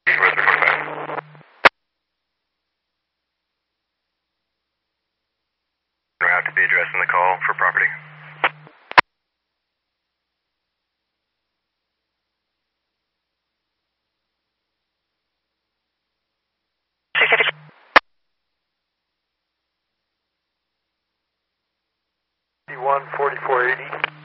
Have to be addressing the call for property. $51 4480.